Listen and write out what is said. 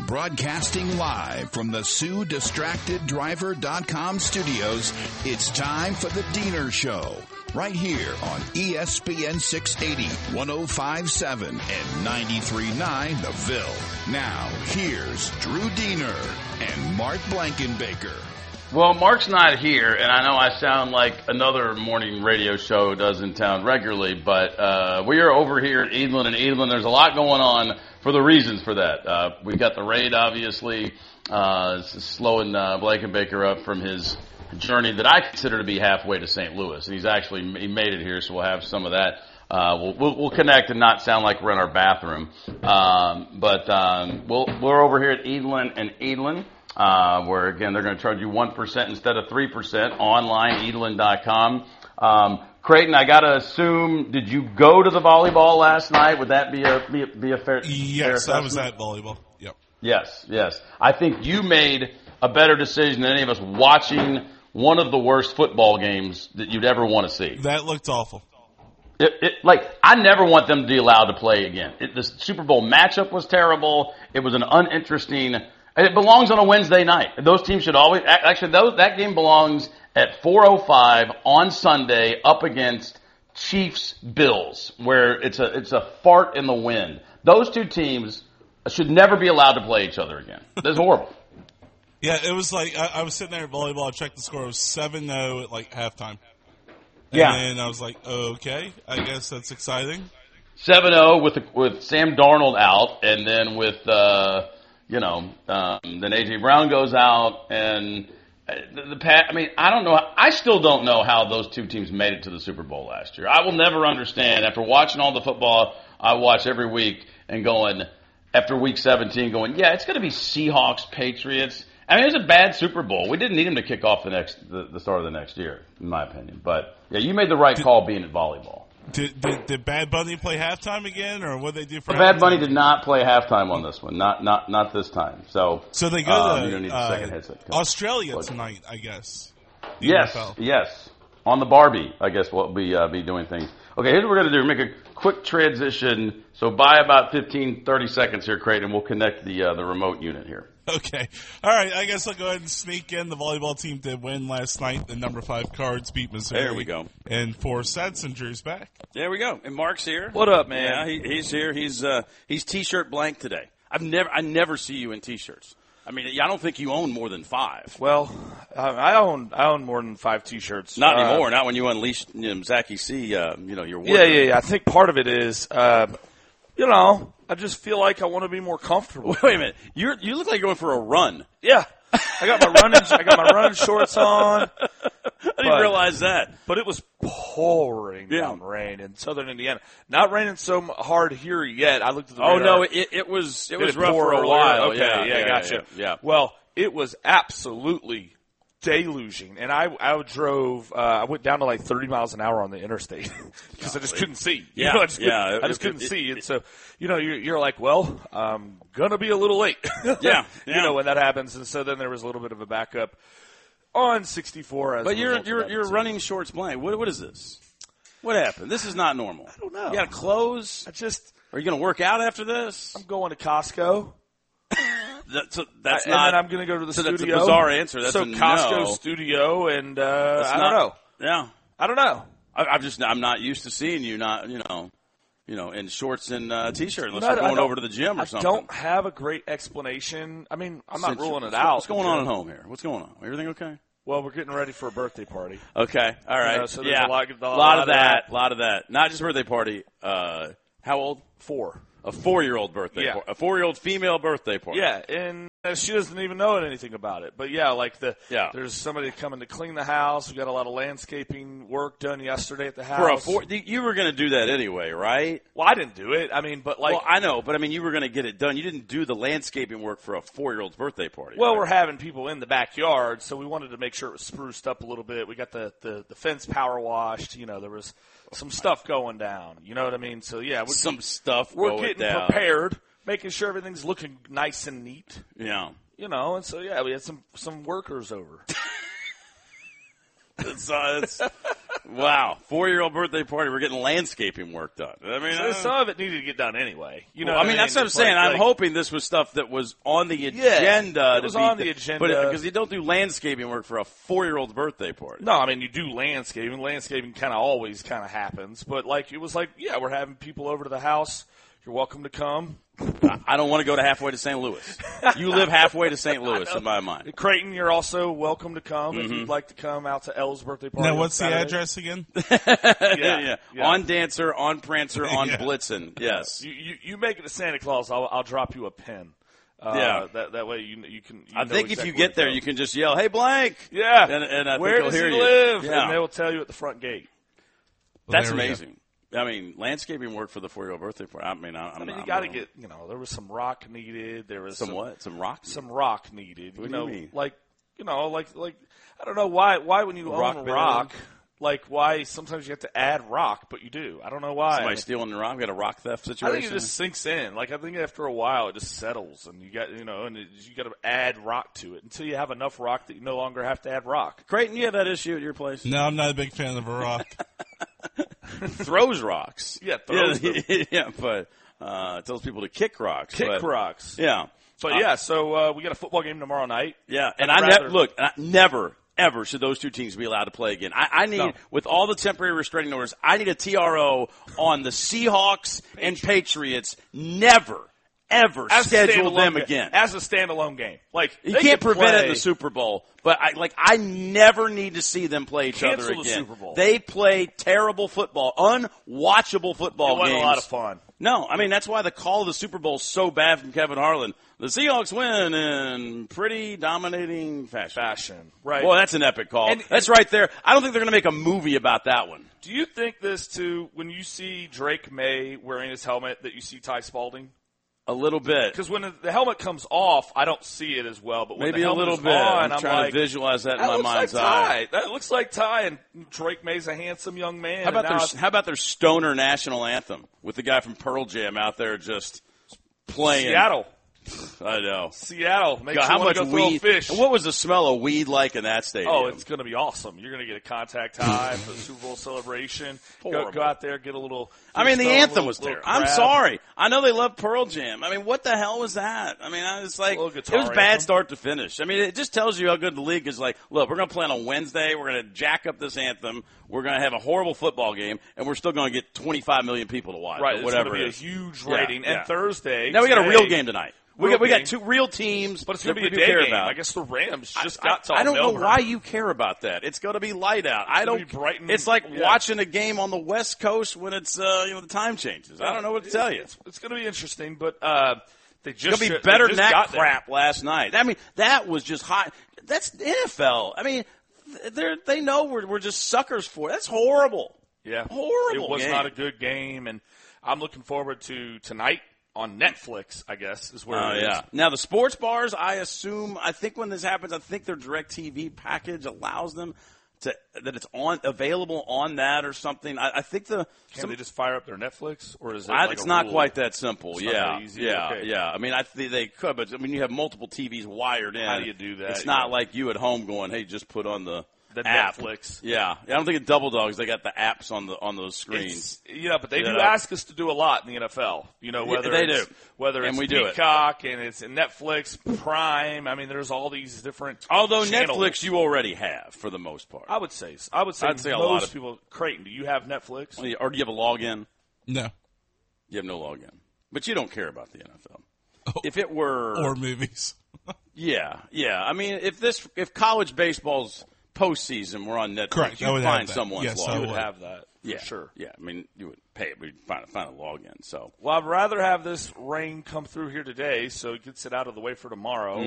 Broadcasting live from the SueDistractedDriver.com studios, it's time for the Diener Show. Right here on ESPN 680, 105.7, and 93.9 The Ville. Now, here's Drew Diener and Mark Blankenbaker. Well, Mark's not here, and I know I sound like another morning radio show does in town regularly, but we are over here at Eidland, and Eidland, there's a lot going on for the reasons for that. We've got the raid, obviously, slowing Blankenbaker up from his journey that I consider to be halfway to St. Louis, and he made it here, so we'll have some of that. We'll connect and not sound like we're in our bathroom, but we're over here at Eidland and Eidland. Where, again, they're going to charge you 1% instead of 3% online, Eidland.com. Creighton, I got to assume, did you go to the volleyball last night? Would that be a fair Yes, fair I was at volleyball. Yep. Yes. I think you made a better decision than any of us watching one of the worst football games that you'd ever want to see. That looked awful. I never want them to be allowed to play again. The Super Bowl matchup was terrible. It was an uninteresting. It belongs on a Wednesday night. Those teams should always that game belongs at 4:05 on Sunday up against Chiefs Bills, where it's a fart in the wind. Those two teams should never be allowed to play each other again. That's horrible. Yeah, it was like I was sitting there at volleyball. I checked the score. It was 7-0 at like halftime. Yeah, and I was like, okay, I guess that's exciting. 7-0 with Sam Darnold out, and then with then A.J. Brown goes out, and I don't know. I still don't know how those two teams made it to the Super Bowl last year. I will never understand, after watching all the football I watch every week and going, after week 17, going, yeah, it's going to be Seahawks, Patriots. I mean, it was a bad Super Bowl. We didn't need them to kick off the start of the next year, in my opinion. But, yeah, you made the right call being at volleyball. Did Bad Bunny play halftime again, or what did they do for halftime? Bad Bunny did not play halftime on this one, not this time. So they go to you don't need a second headset. Australia tonight, I guess. Yes. On the Barbie, I guess we'll be doing things. Okay, here's what we're going to do. Make a quick transition. So by about 15, 30 seconds here, Creighton, and we'll connect the remote unit here. Okay. All right. I guess I'll go ahead and sneak in. The volleyball team did win last night. The number 5 Cards beat Missouri. There we go. And 4 sets, and Drew's back. There we go. And Mark's here. What up, man? Yeah, he's here. He's T-shirt blank today. I never see you in T-shirts. I mean, I don't think you own more than 5. Well, I own more than 5 T-shirts. Not anymore. Not when you unleashed Zachy C. Your wardrobe. Yeah. I think part of it is, I just feel like I want to be more comfortable. Wait a minute. You look like you're going for a run. Yeah. I got my running shorts on. I didn't realize that. But it was pouring down rain in southern Indiana. Not raining so hard here yet. I looked at the radar. Oh no, it was rough for a while. Okay, yeah, gotcha. Yeah. Well, it was absolutely deluging, and I drove. I went down to like 30 miles an hour on the interstate because I just couldn't see. I just couldn't see, and so you're like, well, I'm gonna be a little late. Yeah. When that happens, and so then there was a little bit of a backup on 64. But you're running shorts blank. What is this? What happened? This is not normal. I don't know. You got clothes? Are you going to work out after this? I'm going to Costco. That's and not. then I'm going to go to the studio. That's a bizarre answer. That's Costco no. studio, and I don't know. Yeah, I don't know. I'm not used to seeing you not in shorts and T-shirt unless you're going over to the gym or something. I don't have a great explanation. I mean, I'm not ruling it out. What's going on at home here? What's going on? Everything okay? Well, we're getting ready for a birthday party. Okay, all right. So there's a lot of that. Not just birthday party. How old? 4. A 4-year-old birthday party. A 4-year-old female birthday party. Yeah, and she doesn't even know anything about it. But, there's somebody coming to clean the house. We got a lot of landscaping work done yesterday at the house. You were going to do that anyway, right? Well, I didn't do it. I mean, but Well, I know, but I mean, you were going to get it done. You didn't do the landscaping work for a 4-year-old's birthday party. Well, right? We're having people in the backyard, so we wanted to make sure it was spruced up a little bit. We got the fence power washed. There was some stuff going down. You know what I mean? So, yeah. We're getting prepared, making sure everything's looking nice and neat. Yeah. And so, we had some workers over. Wow, 4-year-old birthday party. We're getting landscaping work done. I mean, some of it needed to get done anyway. You know, I mean, that's what I'm saying. I'm hoping this was stuff that was on the agenda. Yeah, it was on the agenda. But because you don't do landscaping work for a 4-year-old's birthday party. No, I mean, you do landscaping. Landscaping kind of always kind of happens. But, like, it was like, yeah, we're having people over to the house. You're welcome to come. I don't want to go to halfway to St. Louis. You live halfway to St. Louis, in my mind. Creighton, you're also welcome to come if you'd like to come out to Elle's birthday party. Now, what's the address again? Yeah. On Dancer, on Prancer, on Blitzen. Yes. You make it to Santa Claus. I'll drop you a pin. That way you can. I think if you get there, you can just yell, "Hey, blank!" Yeah. And I where think does he'll he hear live? You. Yeah. And they will tell you at the front gate. Well, that's amazing. I mean, landscaping work for the 4-year-old birthday party. I mean, you got to get. There was some rock needed. There was some what? Some rock. Some rock needed. What do you mean? Like I don't know why when you own rock. Like, why sometimes you have to add rock, but you do. I don't know why. Somebody stealing the rock? We got a rock theft situation? I think it just sinks in. Like, I think after a while it just settles, and you got, you got to add rock to it until you have enough rock that you no longer have to add rock. Creighton, you have that issue at your place? No, I'm not a big fan of a rock. Throws rocks. Yeah, throws them. Yeah, but tells people to kick rocks. Rocks. Yeah. But, so we got a football game tomorrow night. Yeah, and never, ever should those two teams be allowed to play again. I need, with all the temporary restraining orders, I need a TRO on the Seahawks and Patriots. Never, ever schedule them again. As a standalone game. Like, you can't prevent it in the Super Bowl, but I never need to see them play each other again. The Super Bowl. They play terrible football, unwatchable football games. It wasn't a lot of fun. No, I mean, that's why the call of the Super Bowl is so bad from Kevin Harlan. The Seahawks win in pretty dominating fashion. Right. Boy, that's an epic call. That's right there. I don't think they're going to make a movie about that one. Do you think this, too, when you see Drake May wearing his helmet, that you see Ty Spalding? A little bit. Because when the helmet comes off, I don't see it as well. But when maybe the helmet a little is bit. on, I'm trying to visualize that in my mind's eye. That looks like Ty, and Drake May's a handsome young man. How about their stoner national anthem with the guy from Pearl Jam out there just playing? Seattle. I know. Seattle. God, how much weed? Fish. And what was the smell of weed like in that stadium? Oh, it's going to be awesome. You're going to get a contact high for the Super Bowl celebration. Go out there, get a little. I mean, the anthem was there. I'm sorry. I know they love Pearl Jam. I mean, what the hell was that? I mean, I was like, it was bad start to finish. I mean, it just tells you how good the league is. Like, look, we're going to play on Wednesday. We're going to jack up this anthem. We're going to have a horrible football game, and we're still going to get 25 million people to watch. Right, or whatever it's going to be a huge rating. Yeah. And Thursday. Now we got a real game tonight. We got two real teams, but it's going to be a day game. I guess the Rams just got to. I don't know why you care about that. It's going to be light out. It's like watching a game on the West Coast when it's the time changes. I don't know what to tell you. It's going to be interesting, but they just it's going to be better than that crap last night. I mean, that was just hot. That's the NFL. I mean, they know we're just suckers for it. That's horrible. Yeah, horrible. It was not a good game, and I'm looking forward to tonight. On Netflix, I guess, is where it is. Now, the sports bars, I think when this happens, I think their DirecTV package allows them that it's available on that or something. I think Can they just fire up their Netflix, or is it it's not quite that simple. It's not easy. Yeah. I mean, they could, but I mean, you have multiple TVs wired in. How do you do that? It's not like you at home going, "Hey, just put on the app. Netflix." Yeah, I don't think at Double Dogs they got the apps on those screens. But they do ask us to do a lot in the NFL. Whether it's Peacock and it's in Netflix, Prime. I mean, there's all these different. Although channels. Netflix, you already have for the most part. I would say most a lot of people. Creighton, do you have Netflix? Or do you have a login? No. You have no login, but you don't care about the NFL. If it were or movies. Yeah. I mean, if college baseball's postseason were on Netflix, correct. You'd find someone's yes, login. You would have that. Yeah, for sure. Yeah, I mean, you would pay it, but you'd find a login. So, well, I'd rather have this rain come through here today, so it gets it out of the way for tomorrow.